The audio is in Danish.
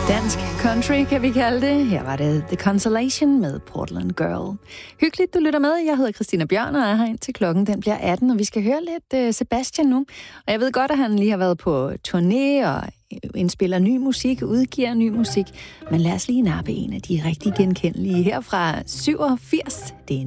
Dansk country, kan vi kalde det. Her var det The Consolation med Portland Girl. Hyggeligt, du lytter med. Jeg hedder Christina Bjørn og er her indtil klokken den bliver 18, og vi skal høre lidt Sebastian nu. Og jeg ved godt, at han lige har været på turné og indspiller ny musik, udgiver ny musik. Men lad os lige nappe en af de rigtig genkendelige her fra 87. Det er